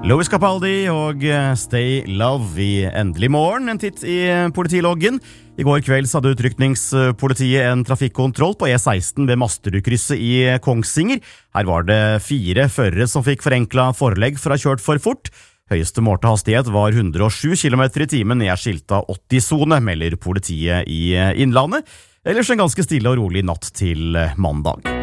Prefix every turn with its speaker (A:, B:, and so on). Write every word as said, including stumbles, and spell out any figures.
A: Louis Capaldi og Stay Love i Endelig morgen, en titt i politiloggen. I går kveld hadde utrykningspolitiet en trafikkontroll på E seksten ved Masterudkrysset i Kongsvinger. Her var det fire førere som fikk forenklet forelegg for å ha kjørt for fort. Høyeste målte hastighet var hundre og sju kilometer i timen i skilta åtti-sone, melder politiet i Innlandet. Ellers en ganske stille og rolig natt til mandag.